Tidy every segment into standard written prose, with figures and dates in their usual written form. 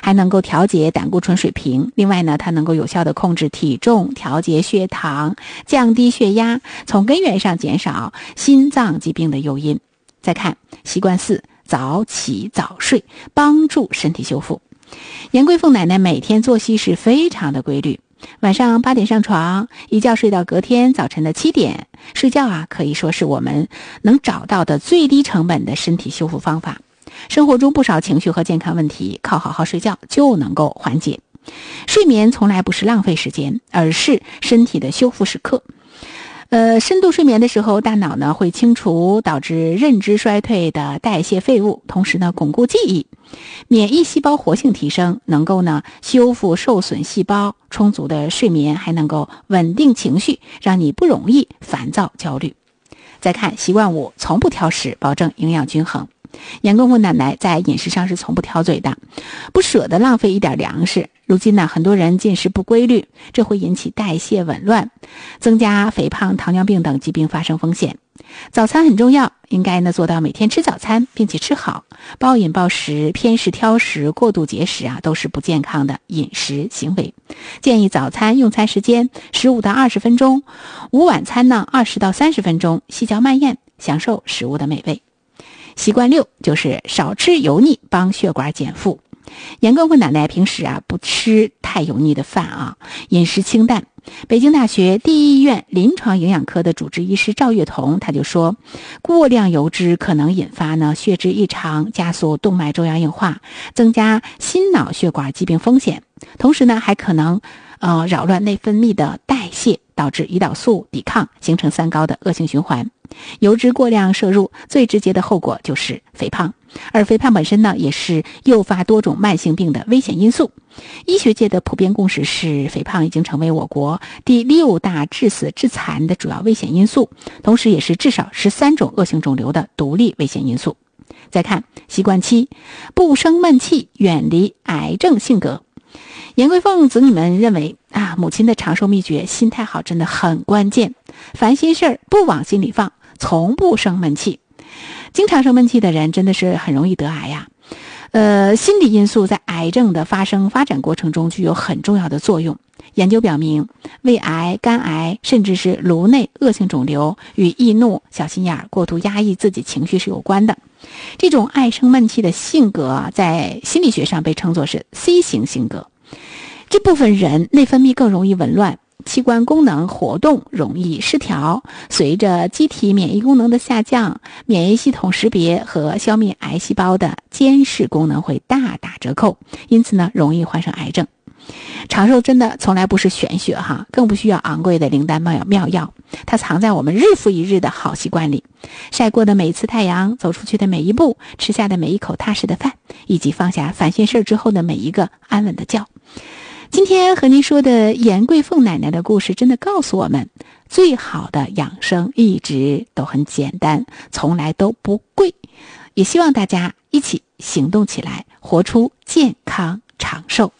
还能够调节胆固醇水平。另外呢，它能够有效的控制体重，调节血糖，降低血压，从根源上减少心脏疾病的诱因。再看习惯4，早起早睡，帮助身体修复。严桂凤奶奶每天作息是非常的规律，晚上8点上床，一觉睡到隔天早晨的7点。睡觉可以说是我们能找到的最低成本的身体修复方法。生活中不少情绪和健康问题，靠好好睡觉就能够缓解。睡眠从来不是浪费时间，而是身体的修复时刻。深度睡眠的时候，大脑呢会清除导致认知衰退的代谢废物，同时呢巩固记忆，免疫细胞活性提升，能够呢修复受损细胞。充足的睡眠还能够稳定情绪，让你不容易烦躁焦虑。再看习惯5，从不挑食，保证营养均衡。严桂凤奶奶在饮食上是从不挑嘴的，不舍得浪费一点粮食。如今呢，很多人进食不规律，这会引起代谢紊乱，增加肥胖、糖尿病等疾病发生风险。早餐很重要，应该呢做到每天吃早餐，并且吃好。暴饮暴食、偏食挑食、过度节食都是不健康的饮食行为。建议早餐用餐时间15到20分钟，午晚餐呢20到30分钟，细嚼慢咽，享受食物的美味。习惯6就是少吃油腻，帮血管减负。严桂凤奶奶平时不吃太油腻的饭饮食清淡。北京大学第一医院临床营养科的主治医师赵月彤他就说，过量油脂可能引发血脂异常，加速动脉粥样硬化，增加心脑血管疾病风险，同时呢还可能扰乱内分泌的代谢，导致胰岛素抵抗，形成3高的恶性循环。油脂过量摄入最直接的后果就是肥胖，而肥胖本身呢也是诱发多种慢性病的危险因素。医学界的普遍共识是，肥胖已经成为我国第6大致死致残的主要危险因素，同时也是至少13种恶性肿瘤的独立危险因素。再看习惯7，不生闷气，远离癌症性格。严桂凤子女们认为母亲的长寿秘诀，心态好真的很关键，烦心事儿不往心里放，从不生闷气。经常生闷气的人真的是很容易得癌心理因素在癌症的发展过程中具有很重要的作用。研究表明，胃癌、肝癌甚至是颅内恶性肿瘤与易怒、小心眼、过度压抑自己情绪是有关的。这种爱生闷气的性格在心理学上被称作是 C 型性格。这部分人内分泌更容易紊乱，器官功能活动容易失调，随着机体免疫功能的下降，免疫系统识别和消灭癌细胞的监视功能会大打折扣，因此呢容易患上癌症。长寿真的从来不是玄学更不需要昂贵的灵丹妙药，它藏在我们日复一日的好习惯里。晒过的每一次太阳，走出去的每一步，吃下的每一口踏实的饭，以及放下烦心事之后的每一个安稳的觉。今天和您说的严桂凤奶奶的故事，真的告诉我们，最好的养生一直都很简单，从来都不贵。也希望大家一起行动起来，活出健康长寿。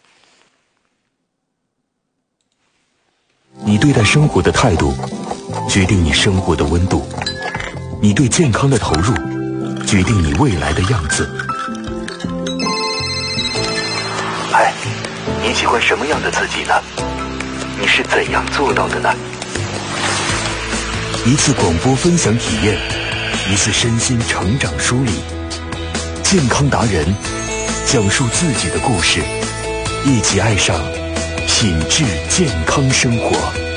你对待生活的态度，决定你生活的温度；你对健康的投入，决定你未来的样子。嗨，你喜欢什么样的自己呢？你是怎样做到的呢？一次广播分享体验，一次身心成长梳理，健康达人讲述自己的故事，一起爱上品质健康生活。